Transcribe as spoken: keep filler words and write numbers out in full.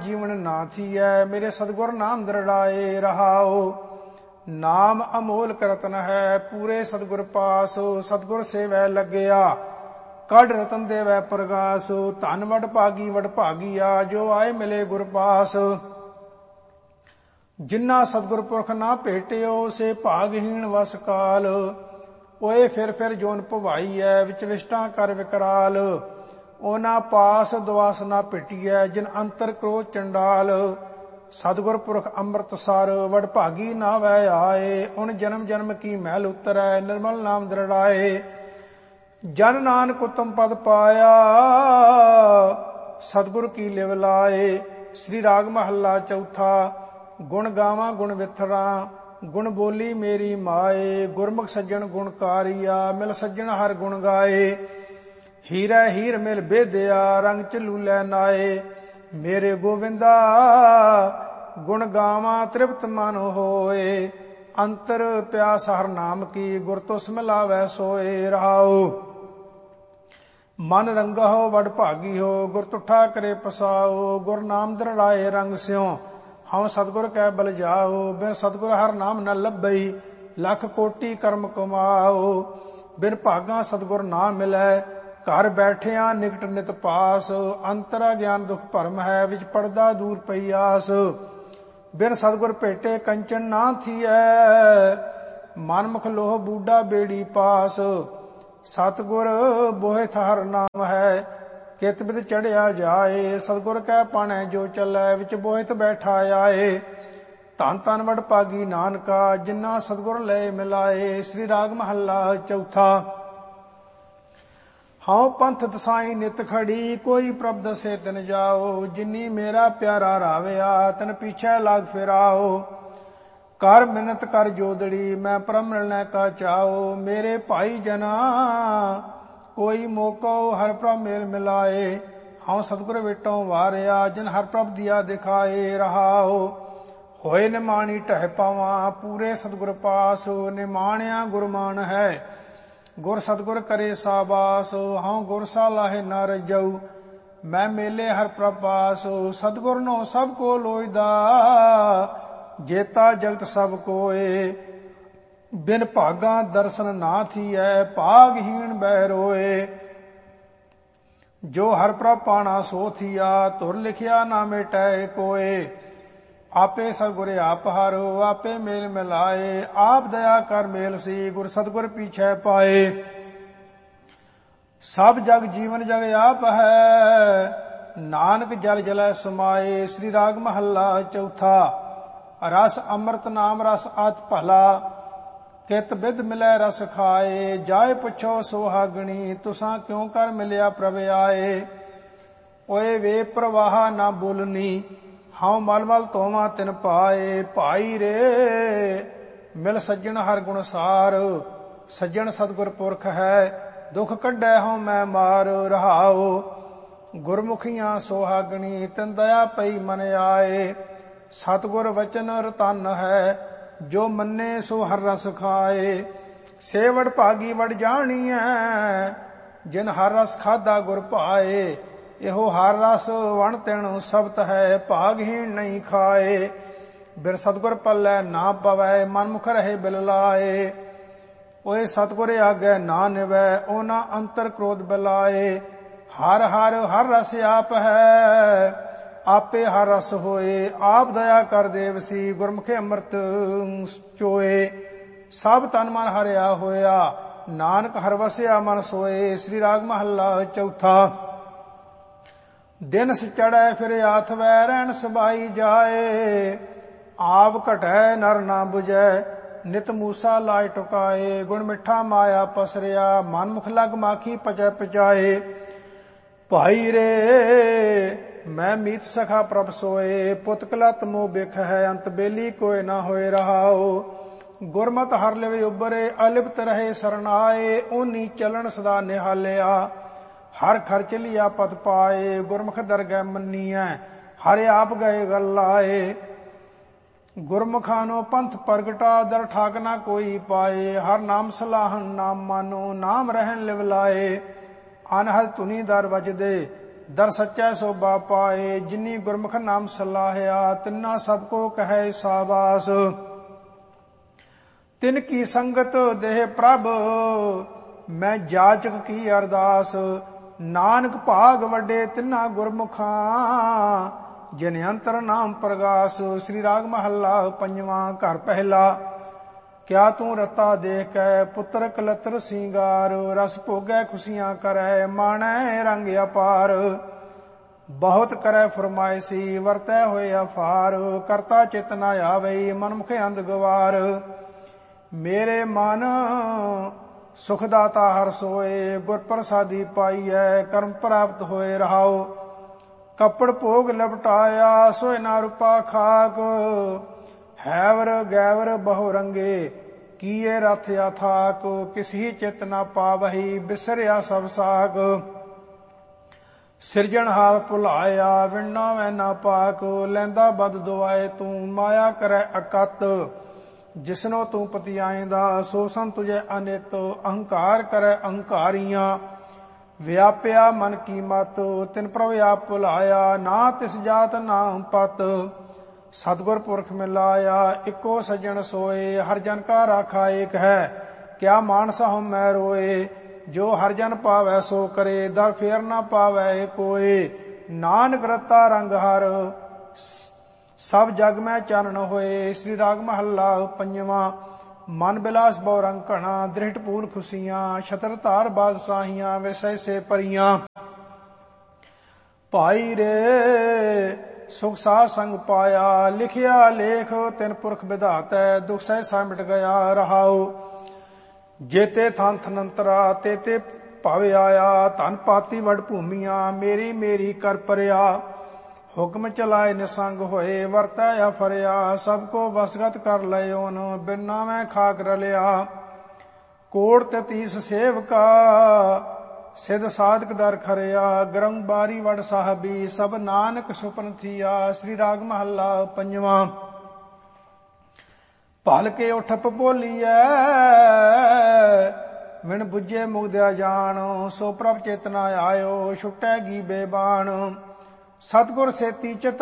ਜੀਵਨ ਨਾ ਥੀਐ, ਮੇਰੇ ਸਤਿਗੁਰ ਨਾਮ ਦ੍ਰਿੜਾਏ ਰਹਾਓ। ਨਾਮ ਅਮੋਲਕ ਰਤਨ ਹੈ, ਪੂਰੇ ਸਤਿਗੁਰ ਪਾਸ, ਸਤਿਗੁਰ ਸੇਵੈ ਲੱਗਿਆ, ਕੱਢ ਰਤਨ ਦੇਵੈ ਪ੍ਰਗਾਸ। ਧਨ ਵਡ ਭਾਗੀ ਵਡ ਭਾਗੀਆ, ਜੋ ਆਏ ਮਿਲੇ ਗੁਰ ਪਾਸ। ਜਿਨ੍ਹਾਂ ਸਤਿਗੁਰ ਪੁਰਖ ਨਾ ਭੇਟਿਓ, ਸੇ ਭਾਗਹੀਣ ਵਸ ਕਾਲ। ਓਏ ਫਿਰ ਫਿਰ ਜੋਨ ਭਵਾਈ ਐ, ਵਿੱਚ ਵਿਸ਼ਟਾਂ ਕਰ ਵਿਕਰਾਲ। ਉਹਨਾਂ ਪਾਸ ਦੁਆਸ ਨਾ ਭਿਟੀਐ, ਜਿਨ ਅੰਤਰ ਕ੍ਰੋਧ ਚੰਡਾਲ। ਸਤਿਗੁਰ ਪੁਰਖ ਅੰਮ੍ਰਿਤਸਰ, ਵਡ ਭਾਗੀ ਨਾ ਵੈ ਆਏ। ਉਨ ਜਨਮ ਜਨਮ ਕੀ ਮਹਿਲ ਉਤਰੈ, ਨਿਰਮਲ ਨਾਮ ਦ੍ਰਿੜਾਏ। ਜਨ ਨਾਨਕ ਉਤਮ ਪਦ ਪਾਇਆ, ਸਤਿਗੁਰ ਕੀ ਲਿਵ ਲਾਏ। ਸ੍ਰੀ ਰਾਗ ਮਹੱਲਾ ਚੌਥਾ। ਗੁਣ ਗਾਵਾਂ ਗੁਣ ਵਿਥਰਾ, ਗੁਣ ਬੋਲੀ ਮੇਰੀ ਮਾਏ। ਗੁਰਮੁਖ ਸੱਜਣ ਗੁਣਕਾਰੀਆ, ਮਿਲ ਸੱਜਣ ਹਰ ਗੁਣ ਗਾਏ। ਹੀਰਾ ਹੀਰ ਮਿਲ ਬੇਦਿਆ, ਰੰਗ ਝਲੂਲੇ ਨਾਏ। ਮੇਰੇ ਗੋਵਿੰਦਾ ਗੁਣ ਗਾਵਾਂ, ਤ੍ਰਿਪਤ ਮਨ ਹੋਏ। ਅੰਤਰ ਪਿਆਸ ਹਰ ਨਾਮ ਕੀ, ਗੁਰ ਤੋਂ ਮਿਲਾਵੈ ਸੋਏ ਰਹਾਓ। ਮਨ ਰੰਗਹੁ ਵਡ ਭਾਗੀ ਹੋ, ਗੁਰ ਤੁਠਾ ਕਰੇ ਪਸਾਓ। ਗੁਰ ਨਾਮ ਦ੍ਰਿੜਾਏ ਰੰਗ ਸਿਉ, ਹਉ ਸਤਿਗੁਰ ਕੈ ਬਲ ਜਾਓ। ਬਿਨ ਸਤਿਗੁਰ ਹਰ ਨਾਮ ਨ ਲੱਭਈ, ਲੱਖ ਕੋਟੀ ਕਰਮ ਕਮਾਓ। ਬਿਨ ਭਾਗਾ ਸਤਿਗੁਰ ਨਾ ਮਿਲੈ, ਘਰ ਬੈਠਿਆਂ ਨਿਕਟ ਨਿਤ ਪਾਸ। ਅੰਤਰਾ ਗਿਆਨ ਦੁਖ ਭਰਮ ਹੈ, ਵਿੱਚ ਪੜਦਾ ਦੂਰ ਪਈ ਆਸ। ਬਿਨ ਸਤਿਗੁਰ ਭੇਟੇ ਕੰਚਨ ਨਾ ਥੀਐ, ਮਨਮੁਖ ਲੋਹ ਬੂਢਾ ਬੇੜੀ ਪਾਸ। ਸਤਿਗੁਰ ਬੋਹਿਥ ਹਰ ਨਾਮ ਹੈ, ਕਿਤ ਬਿਦ ਚੜਿਆ ਜਾਏ। ਸਤਿਗੁਰ ਕੈ ਪਾਣੈ ਜੋ ਚੱਲੈ, ਵਿੱਚ ਬੋਹਿਥ ਬੈਠਾ ਆਏ। ਧੰਨ ਧੰਨ ਵਡ ਭਾਗੀ ਨਾਨਕਾ, ਜਿਨ੍ਹਾਂ ਸਤਿਗੁਰ ਲਏ ਮਿਲਾਏ। ਸ੍ਰੀ ਰਾਗ ਮਹੱਲਾ ਚੌਥਾ। ਹਉ ਪੰਥ ਦਸਾਈ ਨਿਤ ਖੜੀ, ਕੋਈ ਪ੍ਰਭ ਦਸੇ ਤਿਨ ਜਾਓ। ਜਿਨੀ ਮੇਰਾ ਪਿਆਰਾ ਰਾਵਿਆ, ਤਨ ਪੀਛੇ ਲਾਗ ਫਿਰਾਓ। ਕਰ ਮਿਨਤ ਕਰ ਜੋਦੜੀ, ਮੈਂ ਪ੍ਰਭ ਮਿਲਣਾ ਕਾ ਚਾਓ। ਮੇਰੇ ਭਾਈ ਜਨਾ ਕੋਈ ਮੋਕੋ, ਹਰ ਪ੍ਰਭ ਮੇਲ ਮਿਲਾਏ। ਹਉ ਸਤਿਗੁਰ ਵਿਟੋਂ ਵਾਰਿਆ, ਜਿਨ ਹਰ ਪ੍ਰਭ ਦੀਆ ਦਿਖਾਏ ਰਹਾਓ। ਹੋਏ ਨਿਮਾਣੀ ਢਹਿ ਪਾਵਾਂ, ਪੂਰੇ ਸਤਿਗੁਰ ਪਾਸ। ਨਿਮਾਣਿਆ ਗੁਰਮਾਨ ਹੈ, ਗੁਰ ਸਤਿਗੁਰ ਕਰੇ ਸਾਬਾਸ। ਹਉ ਗੁਰ ਸਾ ਲਾਹੇ ਨਾ ਰਜਊ, ਮੈਂ ਮੇਲੇ ਹਰ ਪ੍ਰਭ ਪਾਸ। ਸਤਿਗੁਰ ਨੋ ਸਭ ਕੋ ਲੋਇਦਾ, ਜੇਤਾ ਜਗਤ ਸਭ ਕੋਏ। ਬਿਨ ਭਾਗਾ ਦਰਸ਼ਨ ਨਾ ਥੀਐ, ਭਾਗਹੀਣ ਬਹਿ ਰੋਏ। ਜੋ ਹਰ ਪ੍ਰਭ ਪਾਣਾ ਸੋ ਥੀਆ, ਧੁਰ ਲਿਖਿਆ ਨਾ ਮਿਟੈ ਕੋਏ। ਆਪੇ ਸਤਿਗੁਰ ਆਪ ਹਾਰੋ, ਆਪੇ ਮੇਲ ਮਿਲਾਏ। ਆਪ ਦਇਆ ਕਰ ਮੇਲ ਸੀ, ਗੁਰ ਸਤਿਗੁਰ ਪੀਛੈ ਪਾਏ। ਸਭ ਜਗ ਜੀਵਨ ਜਗ ਆਪ ਹੈ, ਨਾਨਕ ਜਲ ਜਲੈ ਸਮਾਏ। ਸ੍ਰੀ ਰਾਗ ਮਹੱਲਾ ਚੌਥਾ। ਰਸ ਅੰਮ੍ਰਿਤ ਨਾਮ ਰਸ ਅਤਿ ਭਲਾ, ਕਿਤ ਬਿਦ ਮਿਲੈ ਰਸ ਖਾਏ। ਜਾਏ ਪੁੱਛੋ ਸੁਹਾਗਣੀ, ਤੁਸਾਂ ਕਿਉ ਕਰ ਮਿਲਿਆ ਪ੍ਰਭ ਆਏ। ਓਏ ਵੇ ਪ੍ਰਵਾਹ ਨਾ ਬੋਲਨੀ, ਹਉ ਮਲ ਮਲ ਧੋਵਾਂ ਤਿਨ ਪਾਏ। ਭਾਈ ਰੇ ਮਿਲ ਸੱਜਣ ਹਰ ਗੁਣ ਸਾਰ, ਸੱਜਣ ਸਤਿਗੁਰ ਪੁਰਖ ਹੈ, ਦੁਖ ਕੱਢੈ ਹਉ ਮੈਂ ਮਾਰ ਰਹਾਓ। ਗੁਰਮੁਖੀਆਂ ਸੁਹਾਗਣੀ, ਤਿਨ ਦਇਆ ਪਈ ਮਨ ਆਏ। ਸਤਿਗੁਰ ਵਚਨ ਰਤਨ ਹੈ, ਜੋ ਮੰਨੇ ਸੋ ਹਰ ਰਸ ਖਾਏ। ਸੇਵੜ ਭਾਗੀ ਵਡ ਜਾਣੀਐ, ਜਿਨ ਹਰ ਰਸ ਖਾਧਾ ਗੁਰ ਭਾਏ। ਇਹੋ ਹਰ ਰਸ ਵਣ ਤਿਣ ਸਬਤ ਹੈ, ਭਾਗਹੀਣ ਨਹੀਂ ਖਾਏ। ਬਿਨ ਸਤਿਗੁਰ ਪੱਲੇ ਨਾ ਪਵੈ, ਮਨਮੁਖ ਰਹੇ ਬਿਲ ਲਾਏ। ਓਏ ਸਤਿਗੁਰ ਆਗੇ ਨਾ ਨਿਵੈ, ਉਹਨਾਂ ਅੰਤਰ ਕ੍ਰੋਧ ਬਲਾਏ। ਹਰ ਹਰ ਹਰ ਰਸ ਆਪ ਹੈ, ਆਪੇ ਹਰ ਰਸ ਹੋਏ। ਆਪ ਦਇਆ ਕਰ ਦੇਵਸੀ, ਗੁਰਮੁਖੇ ਅੰਮ੍ਰਿਤ ਚੋਏ। ਸਭ ਤਨ ਮਨ ਹਰਿਆ ਹੋਇਆ, ਨਾਨਕ ਹਰ ਵਸਿਆ ਮਨ ਸੋਏ। ਸ੍ਰੀ ਰਾਗ ਮਹੱਲਾ ਚੌਥਾ। ਦਿਨ ਚੜ੍ਹੈ ਫਿਰ ਆਥਵੈ, ਰਹਿਣ ਸਬਾਈ ਜਾਏ। ਆਪ ਘਟੈ ਨਰ ਨਾ 부ਜੈ, ਨਿਤ ਮੂਸਾ ਲਾਇ ਟੁਕਾਏ। ਗੁਣ ਮਿੱਠਾ ਮਾਇਆ ਪਸਰਿਆ, ਮਨ ਮੁਖ ਲਗ ਮਾਖੀ ਪਚੈ ਪਚਾਏ। ਭਾਈ ਰੇ ਮੈਂ ਮੀਤ ਸਖਾ ਪ੍ਰਭ ਸੋਏ, ਪੁੱਤ ਕਲਤ ਮੋਹ ਬਿਖ ਹੈ, ਅੰਤ ਬੇਲੀ ਕੋਇ ਨਾ ਹੋਏ ਰਹਾਓ। ਗੁਰਮਤ ਹਰ ਲਿਵ ਉਬਰੇ, ਅਲਿਪਤ ਰਹੇ ਸਰਨਾਏ। ਓਨੀ ਚਲਣ ਸਦਾ ਨਿਹਾਲਿਆ, ਹਰ ਖਰਚ ਲਿਆ ਪਤ ਪਾਏ। ਗੁਰਮੁਖ ਦਰਗਹਿ ਮੰਨੀਐ, ਹਰਿ ਆਪ ਗਏ ਗਲ ਲਾਏ। ਗੁਰਮੁਖਾਂ ਨੂੰ ਪੰਥ ਪ੍ਰਗਟਾ, ਦਰ ਠਾਕ ਨਾ ਕੋਈ ਪਾਏ। ਹਰ ਨਾਮ ਸਲਾਹਨ ਨਾਮ ਮਾਨੋ, ਨਾਮ ਰਹਿਣ ਲਿਵ ਲਾਏ। ਅਨਹਦ ਧੁਨੀ ਦਰ ਵਜਦੇ, ਦਰ ਸੱਚੈ ਸੋਭਾ ਪਾਏ। ਜਿਨੀ ਗੁਰਮੁਖ ਨਾਮ ਸਲਾਹਿਆ ਤਿੰਨਾ ਸਭ ਕੋ ਕਹੈ ਸਾਬਾਸ। ਤਿਨ ਕੀ ਸੰਗਤ ਦੇਹ ਪ੍ਰਭ ਮੈਂ ਜਾਚਕ ਕੀ ਅਰਦਾਸ। ਨਾਨਕ ਭਾਗ ਵੱਡੇ ਤਿੰਨਾ ਗੁਰਮੁਖਾਂ ਜਿਨ ਅੰਤਰ ਨਾਮ ਪ੍ਰਗਾਸ। ਸ੍ਰੀ ਰਾਗ ਮਹੱਲਾ ਪੰਜਵਾਂ। ਘਰ ਪਹਿਲਾ। ਕਿਆ ਤੂੰ ਰਤਾ ਦੇਖ ਕੈ ਪੁੱਤਰ ਕਲਤਰ ਸਿੰਗਾਰ। ਰਸ ਭੋਗੈ ਖੁਸ਼ੀਆਂ ਕਰੈ ਮਾਣੈ ਰੰਗ ਅਪਾਰ। ਬਹੁਤ ਕਰੈ ਫਰਮਾਇਸੀ ਵਰਤੈ ਹੋਏ ਅਫਾਰ। ਕਰਤਾ ਚਿਤ ਨ ਆਵਈ ਮਨਮੁਖ ਅੰਧ ਗਵਾਰ। ਮੇਰੇ ਮਨ ਸੁਖ ਦਾਤਾ ਹਰ ਸੋਏ। ਗੁਰ ਪ੍ਰਸਾਦੀ ਪਾਈਐ ਕਰਮ ਪ੍ਰਾਪਤ ਹੋਏ ਰਹਾਉ। ਕੱਪੜ ਭੋਗ ਲਪਟਾਇਆ ਸੋਇ ਨਾ ਰੂਪਾ ਖਾਕ। ਹੈਵਰ ਗੈਵਰ ਬਹੁ ਰੰਗੇ ਕੀਏ ਰਥ ਅਥਾਕ। ਕਿਸੀ ਚਿਤ ਨਾ ਪਾਵਹੀ ਬਿਸਰਿਆ ਸਭ ਸਾਕ। ਸਿਰਜਣਹਾਰ ਭੁਲਾਇਆ ਵਿਣਨਾ ਵੈ ਨਾ ਪਾਕ। ਲੈਂਦਾ ਬਦ ਦੁਆਏ ਤੂੰ ਮਾਇਆ ਕਰੈ ਅਕਤ। ਜਿਸਨੋ ਤੂੰ ਪਤਿਆਇਂਦਾ ਸੋ ਸੰ ਤੁਝੈ ਅਨਿਤ। ਅਹੰਕਾਰ ਕਰੈ ਅਹੰਕਾਰੀਆਂ ਵਿਆਪਿਆ ਮਨ ਕੀ ਮਤ। ਤਿਨ ਪ੍ਰਭ ਆਪ ਭੁਲਾਇਆ ਨਾ ਤਿਸ ਜਾਤ ਨਾਮ ਪਤ। ਸਤਿਗੁਰ ਪੁਰਖ ਮਿਲਾਇਆ ਇੱਕੋ ਸੱਜਣ ਸੋਏ। ਹਰ ਜਨ ਕਾ ਰਾਖਾ ਏਕ ਹੈ ਕਿਆ ਮਾਨਸ ਹਉ ਮੈਂ ਰੋਏ। ਜੋ ਹਰ ਜਨ ਪਾਵੈ ਸੋ ਕਰੇ ਦਰ ਫੇਰ ਨਾ ਪਾਵੈ ਕੋਏ। ਨਾਨਕ ਰਤਾ ਰੰਗ ਹਰ ਸਭ ਜਗ ਮੈਂ ਚਾਨਣ ਹੋਏ। ਸ੍ਰੀ ਰਾਗ ਮਹੱਲਾ ਪੰਜਵਾਂ। ਮਨ ਬਿਲਾਸ ਬਹੁ ਰੰਗ ਘਣਾ ਦ੍ਰਿਸ਼ਟ ਪੂਲ ਖੁਸ਼ੀਆਂ। ਛਤਰ ਧਾਰ ਬਾਦਸ਼ਾਹੀਆਂ ਵਿਸੈ ਸੇ ਪਰੀਆਂ। ਭਾਈ ਰੇ ਸੁਖ ਸਾਧ ਸੰਗ ਪਾਇਆ ਲਿਖਿਆ ਲੇਖ ਤਿਨ ਪੁਰਖ ਵਿਧਾਤੈ। ਦੁਖ ਸਹਿਸਾ ਮਿਟ ਗਿਆ ਰਹਾਉ। ਜੇਤੇ ਥਨ ਥਨੰਤਰਾ ਤੇਤੇ ਭਵ ਆਇਆ। ਧਨ ਪਾਤੀ ਵਡ ਭੂਮੀਆਂ ਮੇਰੀ ਮੇਰੀ ਕਰ ਪਰਿਆ। ਹੁਕਮ ਚਲਾਏ ਨਿਸੰਗ ਹੋਏ ਵਰਤੈ ਫਰਿਆ। ਸਭ ਕੋ ਵਸਗਤ ਕਰ ਲਇਓਨ ਬਿਨਾ ਮੈਂ ਖਾਕ ਰਲਿਆ। ਕੋੜ ਤਤੀਸ ਸੇਵਕਾ ਸਿਧ ਸਾਧਕ ਦਰ ਖਰਿਆ। ਗਰਮ ਬਾਰੀ ਵਡ ਸਾਹਿਬੀ ਸਭ ਨਾਨਕ ਸੁਪਨ ਥੀਆ। ਸ੍ਰੀ ਰਾਗ ਮਹੱਲਾ ਪੰਜਵਾਂ। ਭਲ ਕੇ ਉਠਪ ਬੋਲੀਐ ਵਿਣ ਬੁੱਝੇ ਮੁਗਦਿਆ ਜਾਣ। ਸੋ ਪ੍ਰਭ ਚੇਤਨਾ ਆਇਓ ਛੁਟੈ ਗੀ ਬੇਬਾਨ। ਸਤਿਗੁਰ ਸੇਤੀ ਚਿਤ